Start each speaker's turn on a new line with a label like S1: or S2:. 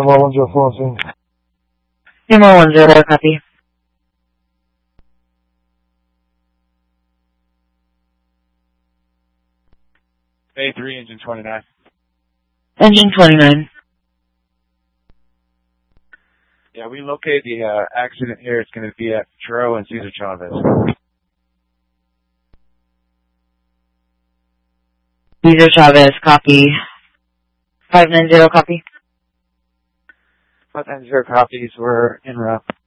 S1: 10
S2: 10 copy.
S3: A3, engine 29.
S2: Engine 29.
S3: Yeah, we located the accident here. It's going to be at Truro and Cesar Chavez.
S2: Cesar Chavez, copy. 590, copy.
S3: 590 copies. We're en route.